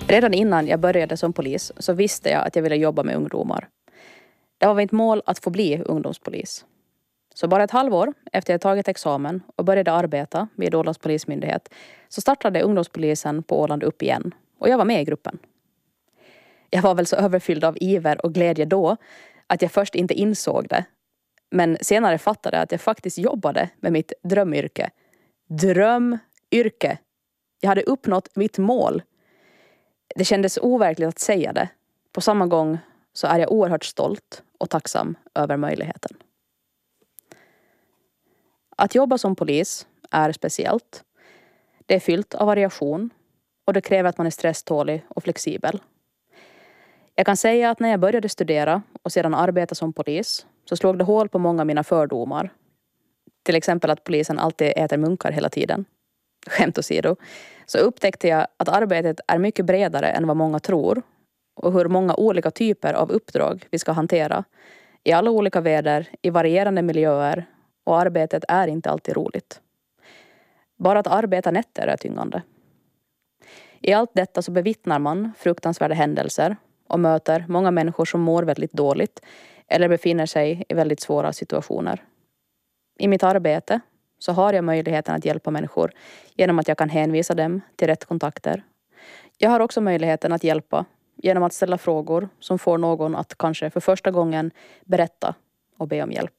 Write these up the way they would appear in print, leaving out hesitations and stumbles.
Redan innan jag började som polis så visste jag att jag ville jobba med ungdomar. Det var mitt mål att få bli ungdomspolis. Så bara ett halvår efter jag tagit examen och började arbeta vid Ålands polismyndighet så startade ungdomspolisen på Åland upp igen och jag var med i gruppen. Jag var väl så överfylld av iver och glädje då att jag först inte insåg det. Men senare fattade jag att jag faktiskt jobbade med mitt drömyrke. Drömyrke! Jag hade uppnått mitt mål. Det kändes overkligt att säga det. På samma gång så är jag oerhört stolt och tacksam över möjligheten. Att jobba som polis är speciellt. Det är fyllt av variation och det kräver att man är stresstålig och flexibel. Jag kan säga att när jag började studera och sedan arbeta som polis så slog det hål på många av mina fördomar. Till exempel att polisen alltid äter munkar hela tiden. Skämt åsido. Så upptäckte jag att arbetet är mycket bredare än vad många tror och hur många olika typer av uppdrag vi ska hantera i alla olika väder, i varierande miljöer och arbetet är inte alltid roligt. Bara att arbeta nätter är tyngande. I allt detta så bevittnar man fruktansvärda händelser och möter många människor som mår väldigt dåligt eller befinner sig i väldigt svåra situationer. I mitt arbete så har jag möjligheten att hjälpa människor genom att jag kan hänvisa dem till rätt kontakter. Jag har också möjligheten att hjälpa genom att ställa frågor som får någon att kanske för första gången berätta och be om hjälp.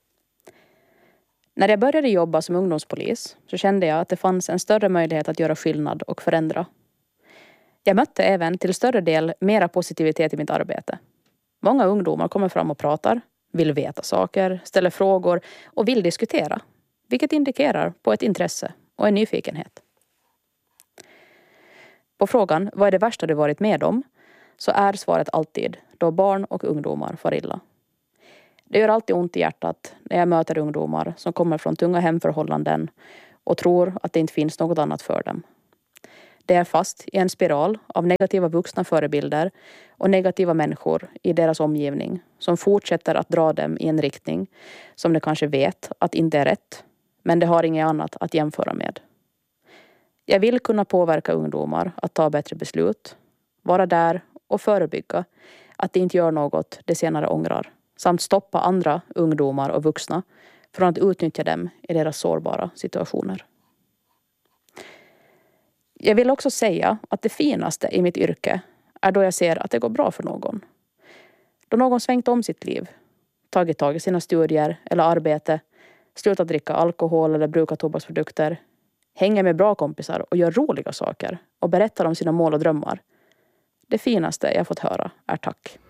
När jag började jobba som ungdomspolis så kände jag att det fanns en större möjlighet att göra skillnad och förändra. Jag mötte även till större del mera positivitet i mitt arbete. Många ungdomar kommer fram och pratar, vill veta saker, ställer frågor och vill diskutera. Vilket indikerar på ett intresse och en nyfikenhet. På frågan, vad är det värsta du varit med om? Så är svaret alltid då barn och ungdomar far illa. Det gör alltid ont i hjärtat när jag möter ungdomar som kommer från tunga hemförhållanden och tror att det inte finns något annat för dem. Det är fast i en spiral av negativa vuxna förebilder och negativa människor i deras omgivning som fortsätter att dra dem i en riktning som de kanske vet att inte är rätt, men det har inget annat att jämföra med. Jag vill kunna påverka ungdomar att ta bättre beslut, vara där och förebygga att de inte gör något de senare ångrar, samt stoppa andra ungdomar och vuxna från att utnyttja dem i deras sårbara situationer. Jag vill också säga att det finaste i mitt yrke är då jag ser att det går bra för någon. Då någon svängt om sitt liv, tagit tag i sina studier eller arbete, slutat dricka alkohol eller bruka tobaksprodukter, hänger med bra kompisar och gör roliga saker och berättar om sina mål och drömmar. Det finaste jag fått höra är tack.